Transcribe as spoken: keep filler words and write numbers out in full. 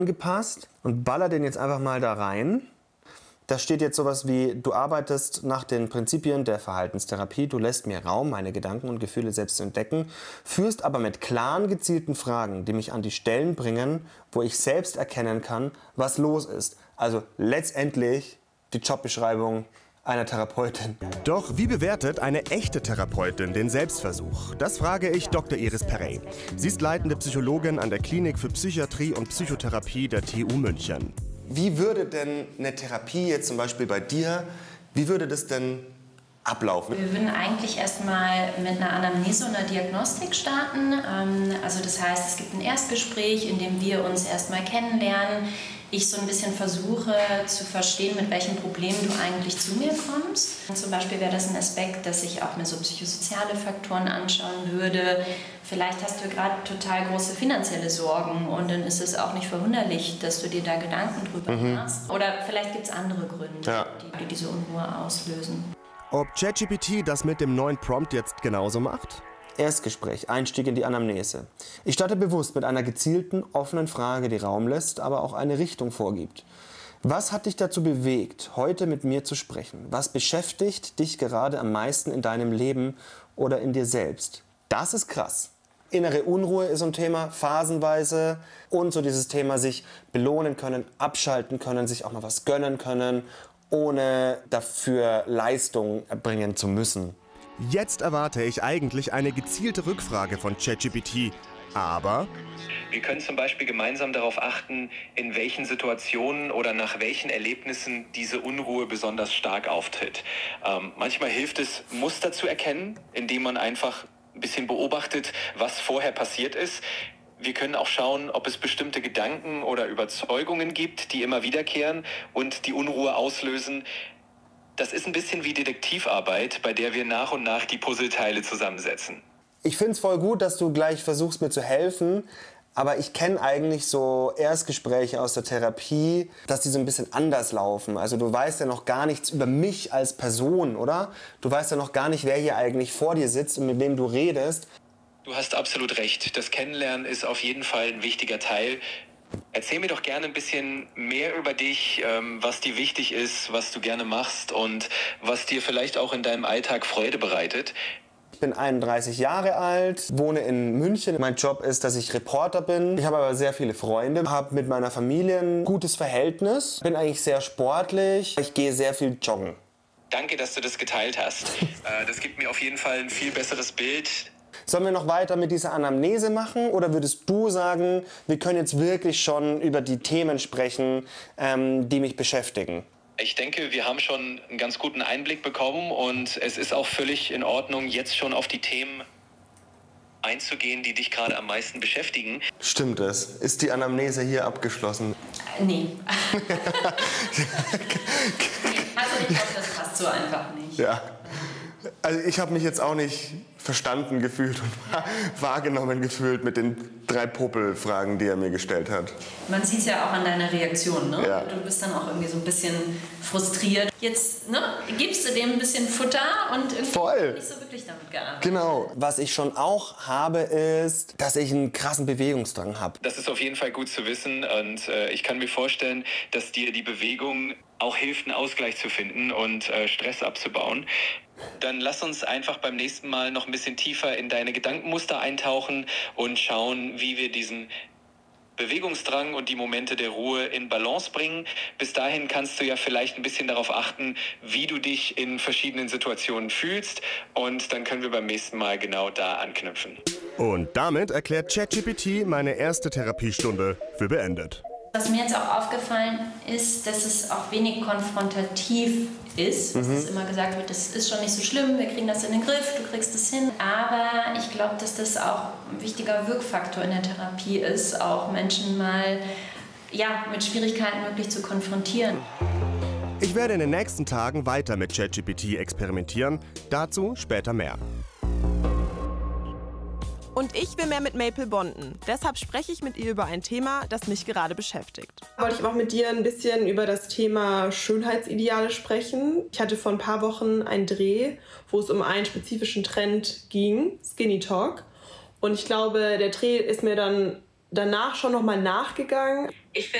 gepasst und baller den jetzt einfach mal da rein. Da steht jetzt sowas wie, du arbeitest nach den Prinzipien der Verhaltenstherapie, du lässt mir Raum, meine Gedanken und Gefühle selbst zu entdecken, führst aber mit klaren, gezielten Fragen, die mich an die Stellen bringen, wo ich selbst erkennen kann, was los ist. Also letztendlich die Jobbeschreibung einer Therapeutin. Doch wie bewertet eine echte Therapeutin den Selbstversuch? Das frage ich Doktor Iris Perey. Sie ist leitende Psychologin an der Klinik für Psychiatrie und Psychotherapie der T U München. Wie würde denn eine Therapie jetzt zum Beispiel bei dir, wie würde das denn ablaufen? Wir würden eigentlich erstmal mit einer Anamnese und einer Diagnostik starten. Also das heißt, es gibt ein Erstgespräch, in dem wir uns erstmal kennenlernen. Ich so ein bisschen versuche zu verstehen, mit welchen Problemen du eigentlich zu mir kommst. Zum Beispiel wäre das ein Aspekt, dass ich auch mir so psychosoziale Faktoren anschauen würde. Vielleicht hast du gerade total große finanzielle Sorgen und dann ist es auch nicht verwunderlich, dass du dir da Gedanken drüber mhm. machst. Oder vielleicht gibt es andere Gründe, ja. die, die diese Unruhe auslösen. Ob ChatGPT das mit dem neuen Prompt jetzt genauso macht? Erstgespräch, Einstieg in die Anamnese. Ich starte bewusst mit einer gezielten, offenen Frage, die Raum lässt, aber auch eine Richtung vorgibt. Was hat dich dazu bewegt, heute mit mir zu sprechen? Was beschäftigt dich gerade am meisten in deinem Leben oder in dir selbst? Das ist krass. Innere Unruhe ist so ein Thema, phasenweise. Und so dieses Thema sich belohnen können, abschalten können, sich auch mal was gönnen können, ohne dafür Leistung erbringen zu müssen. Jetzt erwarte ich eigentlich eine gezielte Rückfrage von ChatGPT, aber... Wir können zum Beispiel gemeinsam darauf achten, in welchen Situationen oder nach welchen Erlebnissen diese Unruhe besonders stark auftritt. Ähm, manchmal hilft es, Muster zu erkennen, indem man einfach ein bisschen beobachtet, was vorher passiert ist. Wir können auch schauen, ob es bestimmte Gedanken oder Überzeugungen gibt, die immer wiederkehren und die Unruhe auslösen. Das ist ein bisschen wie Detektivarbeit, bei der wir nach und nach die Puzzleteile zusammensetzen. Ich finde es voll gut, dass du gleich versuchst, mir zu helfen. Aber ich kenne eigentlich so Erstgespräche aus der Therapie, dass die so ein bisschen anders laufen. Also du weißt ja noch gar nichts über mich als Person, oder? Du weißt ja noch gar nicht, wer hier eigentlich vor dir sitzt und mit wem du redest. Du hast absolut recht. Das Kennenlernen ist auf jeden Fall ein wichtiger Teil. Erzähl mir doch gerne ein bisschen mehr über dich, was dir wichtig ist, was du gerne machst und was dir vielleicht auch in deinem Alltag Freude bereitet. Ich bin einunddreißig Jahre alt, wohne in München. Mein Job ist, dass ich Reporter bin. Ich habe aber sehr viele Freunde, habe mit meiner Familie ein gutes Verhältnis, bin eigentlich sehr sportlich. Ich gehe sehr viel joggen. Danke, dass du das geteilt hast. Das gibt mir auf jeden Fall ein viel besseres Bild. Sollen wir noch weiter mit dieser Anamnese machen oder würdest du sagen, wir können jetzt wirklich schon über die Themen sprechen, ähm, die mich beschäftigen? Ich denke, wir haben schon einen ganz guten Einblick bekommen und es ist auch völlig in Ordnung, jetzt schon auf die Themen einzugehen, die dich gerade am meisten beschäftigen. Stimmt es? Ist die Anamnese hier abgeschlossen? Äh, nee. nee. Also ich glaube, das passt so einfach nicht. Ja. Also ich habe mich jetzt auch nicht verstanden gefühlt und wahrgenommen gefühlt mit den drei Popelfragen, die er mir gestellt hat. Man sieht es ja auch an deiner Reaktion, ne? Ja. Du bist dann auch irgendwie so ein bisschen frustriert. Jetzt ne, gibst du dem ein bisschen Futter und irgendwie Voll. nicht so wirklich damit gearbeitet. Genau. Was ich schon auch habe, ist, dass ich einen krassen Bewegungsdrang habe. Das ist auf jeden Fall gut zu wissen und äh, ich kann mir vorstellen, dass dir die Bewegung auch hilft, einen Ausgleich zu finden und äh, Stress abzubauen. Dann lass uns einfach beim nächsten Mal noch ein bisschen tiefer in deine Gedankenmuster eintauchen und schauen, wie wir diesen Bewegungsdrang und die Momente der Ruhe in Balance bringen. Bis dahin kannst du ja vielleicht ein bisschen darauf achten, wie du dich in verschiedenen Situationen fühlst und dann können wir beim nächsten Mal genau da anknüpfen. Und damit erklärt ChatGPT meine erste Therapiestunde für beendet. Was mir jetzt auch aufgefallen ist, dass es auch wenig konfrontativ ist. Mhm. Dass immer gesagt wird, das ist schon nicht so schlimm, wir kriegen das in den Griff, du kriegst es hin. Aber ich glaube, dass das auch ein wichtiger Wirkfaktor in der Therapie ist, auch Menschen mal ja, mit Schwierigkeiten wirklich zu konfrontieren. Ich werde in den nächsten Tagen weiter mit ChatGPT experimentieren, dazu später mehr. Und ich will mehr mit Maple bonden. Deshalb spreche ich mit ihr über ein Thema, das mich gerade beschäftigt. Wollte ich auch mit dir ein bisschen über das Thema Schönheitsideale sprechen. Ich hatte vor ein paar Wochen einen Dreh, wo es um einen spezifischen Trend ging, Skinny Talk. Und ich glaube, der Dreh ist mir dann danach schon nochmal nachgegangen. Ich